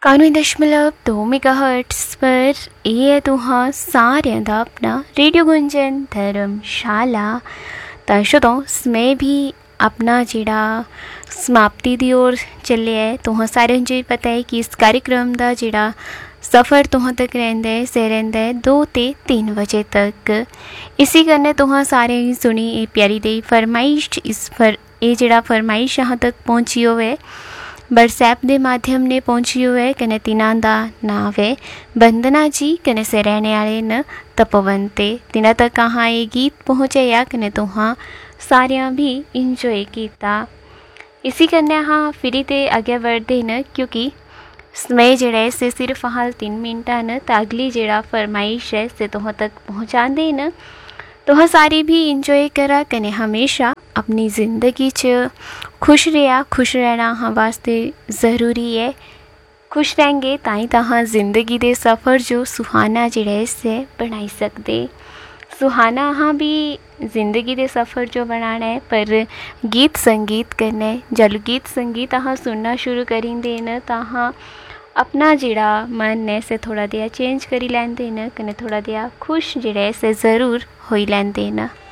91.2 megahertz पर ਇਹ ਹੈ ਤੁਹਾਂ ਸਾਰਿਆਂ ਦਾ ਆਪਣਾ ਰੇਡੀਓ ਗੁੰਜਨ ਧਰਮਸ਼ਾਲਾ। ਤਾਂ ਸ਼ੁਦੋਂ ਸਮੇਂ ਵੀ अपना जिहड़ा समाप्ति दी ओर चले है। तुहां सारिਆਂ ਨੂੰ पता है कि इस कार्यक्रम का जिहड़ा सफ़र तुहां तक रहिंदा है से रहिंदा है 2 ते 3 बजे तक। इसी करने तुहां सारे ही सुनी ये प्यारी दी फरमाइश ये जिहड़ा फरमाइश यहाँ तक पहुँची होवे व्हाट्सएप के माध्यम ने पहुँची हुए कने तिन्हां दा नाम है वंदना जी कने से रहने वाले न तपोवन। तिन्हां तक कहाँ ये गीत पहुँचे या कने तुहां सारियां भी इंजॉय किया। इसी करने हाँ फिर ते अगे बढ़ते न क्योंकि समय जिहड़ा है से सिर्फ हाल 3 मिनट न। तो अगली जिहड़ा फरमाइश है से तुहां तक पहुँचाते न। तुहां सारी भी इंजॉय करा कने हमेशा अपनी ज़िंदगी च खुश रहा। खुश रहना हाँ वास्ते ज़रूरी है। खुश रहेंगे ताई तहाँ ज़िंदगी दे सफ़र जो सुहाना जिहड़ा है से बनाई सकते। सुहाना हाँ भी ज़िंदगी दे सफ़र जो बनाना है पर गीत संगीत करना है। जब गीत संगीत हाँ सुनना शुरू करेंगे न तहाँ अपना जिहड़ा मन है से थोड़ा दिया चेंज करी लैंदे न कने थोड़ा दिया खुश जिहड़ा है से ज़रूर होई लैंदे न।